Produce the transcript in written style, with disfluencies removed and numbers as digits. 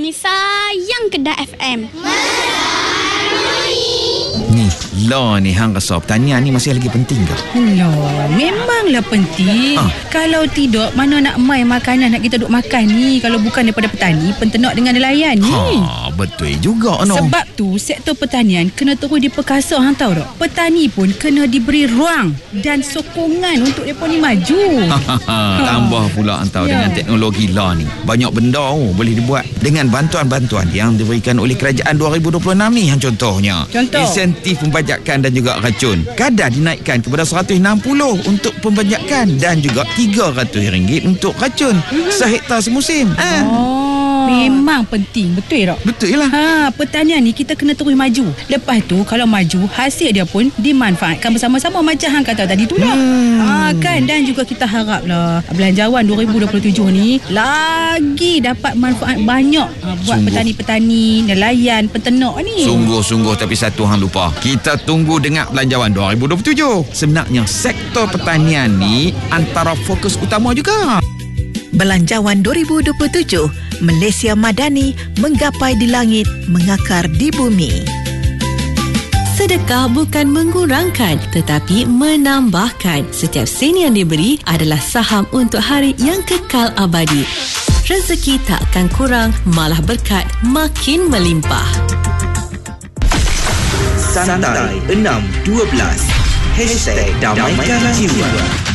Kami sayang Kedah FM. Ni, law ni hang rasa pertanian ni masih lagi penting ke? Loh, memanglah penting. Kalau tidak, mana nak mai makanan nak kita duk makan ni kalau bukan daripada petani, penternak dengan nelayan ni. Betul juga no. Sebab tu sektor pertanian kena terus diperkasa, hang tahu tak? Petani pun kena diberi ruang dan sokongan untuk mereka ni maju. Tambah pula antau dengan teknologi law ni. Banyak benda boleh dibuat dengan bantuan-bantuan yang diberikan oleh kerajaan 2026 ni. Yang contohnya, insentif pembajakan dan juga racun. Kadar dinaikkan kepada 160 untuk pembajakan dan juga RM300 untuk racun sehektar semusim. Memang penting, betul tak? Betul lah. Pertanian ni kita kena terus maju. Lepas tu kalau maju, hasil dia pun dimanfaatkan bersama-sama macam hang kata tadi tu dah. Kan, dan juga kita haraplah Belanjawan 2027 ni lagi dapat manfaat banyak buat petani-petani, nelayan, peternak ni. Sungguh-sungguh, tapi satu hang lupa. Kita tunggu dengar Belanjawan 2027. Sebenarnya sektor pertanian ni antara fokus utama juga. Belanjawan 2027, Malaysia Madani menggapai di langit, mengakar di bumi. Sedekah bukan mengurangkan tetapi menambahkan. Setiap sen yang diberi adalah saham untuk hari yang kekal abadi. Rezeki takkan kurang, malah berkat makin melimpah. Santai 612 #Damaikan Jiwa.